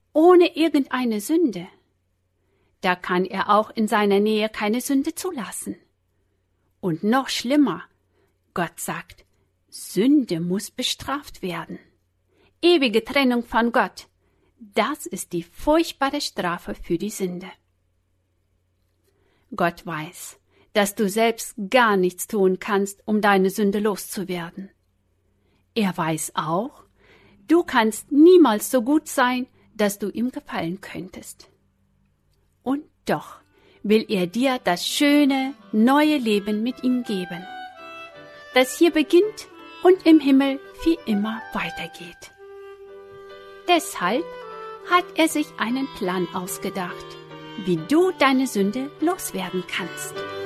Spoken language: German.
ohne irgendeine Sünde, da kann er auch in seiner Nähe keine Sünde zulassen. Und noch schlimmer, Gott sagt, Sünde muss bestraft werden. Ewige Trennung von Gott, das ist die furchtbare Strafe für die Sünde. Gott weiß, dass du selbst gar nichts tun kannst, um deine Sünde loszuwerden. Er weiß auch, du kannst niemals so gut sein, dass du ihm gefallen könntest. Und doch will er dir das schöne, neue Leben mit ihm geben, das hier beginnt und im Himmel für immer weitergeht. Deshalb hat er sich einen Plan ausgedacht, wie du deine Sünde loswerden kannst.